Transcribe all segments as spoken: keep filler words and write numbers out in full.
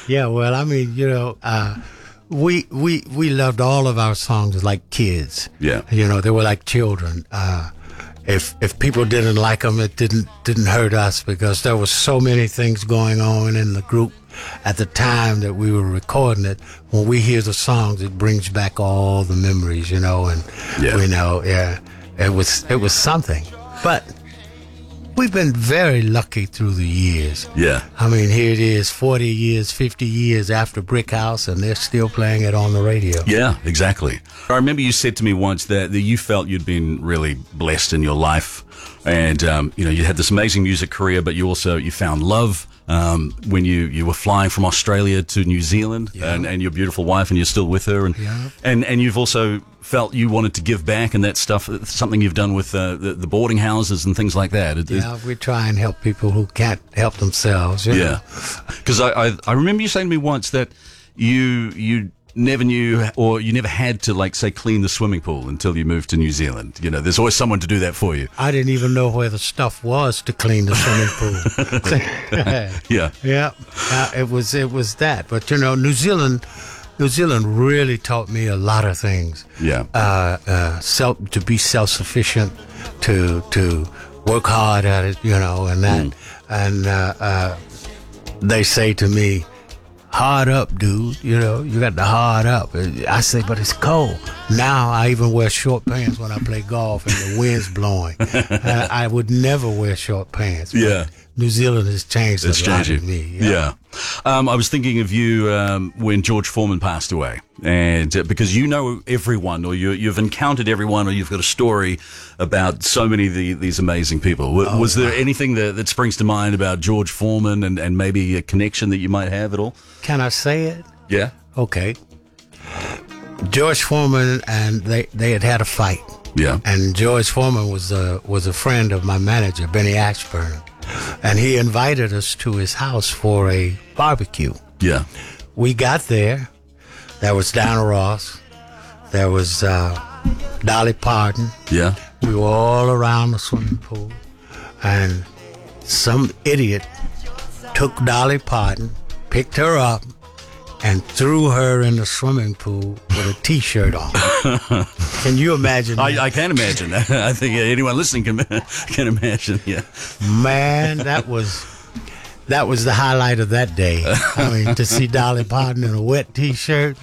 Yeah, well, I mean, you know, uh, we we we loved all of our songs like kids. Yeah. You know, they were like children. Uh, if if people didn't like them, it didn't didn't hurt us because there was so many things going on in the group at the time that we were recording it. When we hear the songs, it brings back all the memories, you know, and Yeah. we know, yeah, it was it was something. But we've been very lucky through the years. Yeah. I mean, here it is, forty years, fifty years after Brick House, and they're still playing it on the radio. Yeah, exactly. I remember you said to me once that, that you felt you'd been really blessed in your life, and um, you know, you had this amazing music career, but you also you found love um, when you, you were flying from Australia to New Zealand, Yeah. and, and your beautiful wife, and you're still with her, and Yeah. and and you've also felt you wanted to give back, and that stuff, something you've done with uh, the, the boarding houses and things like that. It- it- Yeah, we try and help people who can't help themselves. You know? Yeah, because I, I I remember you saying to me once that you you never knew or you never had to, like, say, clean the swimming pool until you moved to New Zealand. You know, there's always someone to do that for you. I didn't even know where the stuff was to clean the swimming pool. Yeah, Yeah, uh, it was it was that. But you know, New Zealand, New Zealand really taught me a lot of things. yeah, Uh, uh, self to be self sufficient, to to work hard at it, you know, and that. And uh, uh, they say to me, "Hard up, dude. You know, you got to hard up." I say, "But it's cold." Now I even wear short pants when I play golf and the wind's blowing. uh, I would never wear short pants. but Yeah. New Zealand has changed it's a lot changing. of me. Yeah. Um, I was thinking of you um, when George Foreman passed away, and uh, because you know everyone, or you, you've encountered everyone, or you've got a story about so many of the, these amazing people. W- Oh, was there anything that, that springs to mind about George Foreman, and, and maybe a connection that you might have at all? Can I say it? Yeah. Okay. George Foreman and they, they had had a fight. Yeah. And George Foreman was a, was a friend of my manager, Benny Ashburn. And he invited us to his house for a barbecue. Yeah. We got there. There was Diana Ross. There was uh, Dolly Parton. Yeah. We were all around the swimming pool. And some idiot took Dolly Parton, picked her up, and threw her in the swimming pool with a T-shirt on. Can you imagine that? I, I can imagine that. I think anyone listening can can imagine. Yeah. Man, that was that was the highlight of that day. I mean, to see Dolly Parton in a wet T-shirt,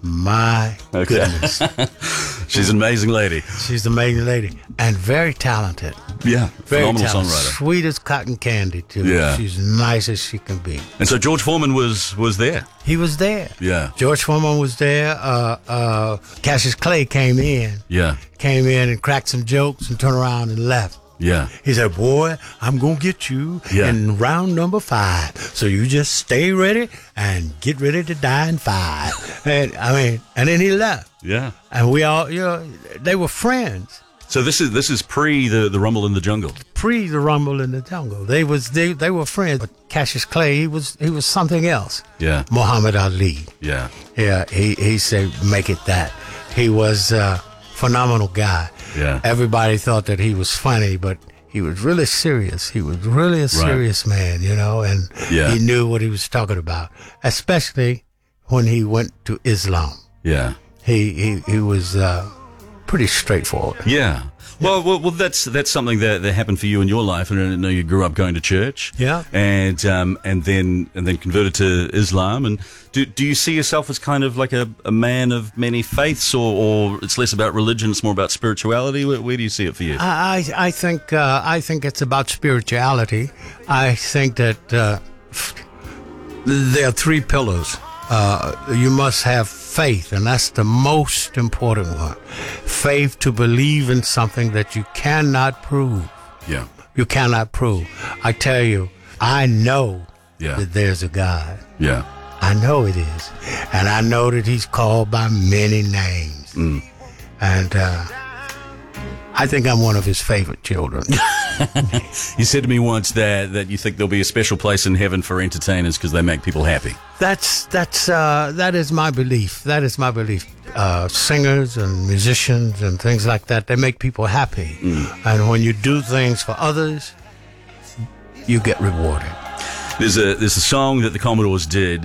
my Okay. goodness. She's an amazing lady. She's an amazing lady and very talented. Yeah. Very Phenomenal talented. songwriter. Sweet as cotton candy, too. Yeah. She's nice as she can be. And so George Foreman was was there. He was there. Yeah. George Foreman was there. Uh, uh, Cassius Clay came in. Yeah. Came in and cracked some jokes and turned around and left. Yeah. He said, "Boy, I'm going to get you Yeah. in round number five. So you just stay ready and get ready to die in five." And I mean, and then he left. Yeah. And we all, you know, they were friends. So this is this is pre the, the Rumble in the Jungle. Pre the Rumble in the Jungle. They was they, they were friends. But Cassius Clay, he was he was something else. Yeah. Muhammad Ali. Yeah. Yeah, he, he said, "Make it that." He was a phenomenal guy. Yeah. Everybody thought that he was funny, but he was really serious. He was really a serious man, you know, and Yeah. he knew what he was talking about, especially when he went to Islam. Yeah. He he, he was uh, pretty straightforward. Yeah. Well, well, well, that's that's something that, that happened for you in your life, and I know you grew up going to church. Yeah. And um and then and then converted to Islam. And do do you see yourself as kind of like a, a man of many faiths, or, or it's less about religion, it's more about spirituality? Where, where do you see it for you? I I, I think uh, I think it's about spirituality. I think that uh, there are three pillars. Uh, you must have faith, and that's the most important one. Faith to believe in something that you cannot prove. Yeah. You cannot prove. I tell you, I know Yeah. that there's a God. Yeah. I know it is. And I know that he's called by many names. Mm. And uh, I think I'm one of his favorite children. You said to me once that, that you think there'll be a special place in heaven for entertainers because they make people happy. That's that's uh, that is my belief. That is my belief. Uh, singers and musicians and things like that, they make people happy. Mm. And when you do things for others, you get rewarded. There's a there's a song that the Commodores did